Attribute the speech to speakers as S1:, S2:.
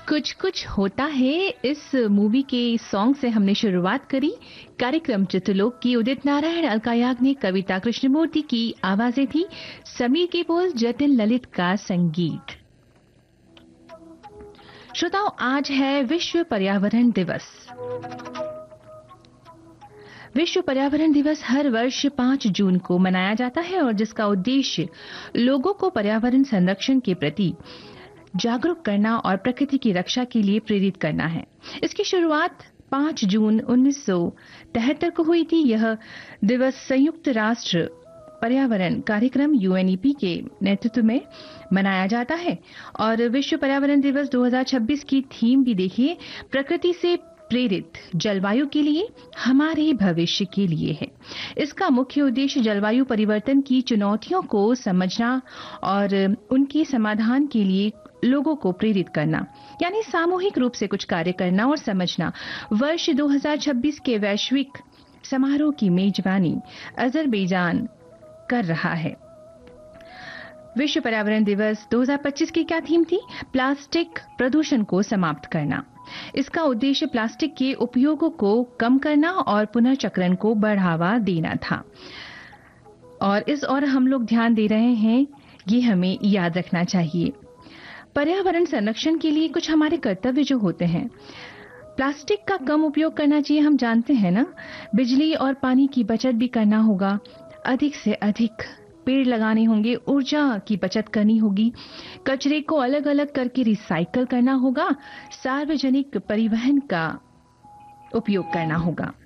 S1: कुछ कुछ होता है इस मूवी के सॉन्ग से हमने शुरुआत करी। कार्यक्रम चित्रलोक की उदित नारायण, अलका याग्निक, कविता कृष्णमूर्ति की आवाजें थी, समीर के बोल, जतिन ललित का संगीत। श्रोताओं, आज है विश्व पर्यावरण दिवस। विश्व पर्यावरण दिवस हर वर्ष 5 जून को मनाया जाता है और जिसका उद्देश्य लोगों को पर्यावरण संरक्षण के प्रति जागरूक करना और प्रकृति की रक्षा के लिए प्रेरित करना है। इसकी शुरुआत 5 जून 1973 को हुई थी। यह दिवस संयुक्त राष्ट्र पर्यावरण कार्यक्रम यूएनईपी के नेतृत्व में मनाया जाता है और विश्व पर्यावरण दिवस 2026 की थीम भी देखिए, प्रकृति से प्रेरित जलवायु के लिए, हमारे भविष्य के लिए है। इसका मुख्य उद्देश्य जलवायु परिवर्तन की चुनौतियों को समझना और उनके समाधान के लिए लोगों को प्रेरित करना, यानी सामूहिक रूप से कुछ कार्य करना और समझना। वर्ष 2026 के वैश्विक समारोह की मेजबानी अजरबैजान कर रहा है। विश्व पर्यावरण दिवस 2025 की क्या थीम थी? प्लास्टिक प्रदूषण को समाप्त करना। इसका उद्देश्य प्लास्टिक के उपयोगों को कम करना और पुनर्चक्रण को बढ़ावा देना था। और इस ओर हम लोग ध्यान दे रहे हैं, ये हमें याद रखना चाहिए। पर्यावरण संरक्षण के लिए कुछ हमारे कर्तव्य जो होते हैं, प्लास्टिक का कम उपयोग करना चाहिए, हम जानते हैं ना। बिजली और पानी की बचत भी करना होगा, अधिक से अधिक पेड़ लगाने होंगे, ऊर्जा की बचत करनी होगी, कचरे को अलग अलग करके रिसाइकल करना होगा, सार्वजनिक परिवहन का उपयोग करना होगा।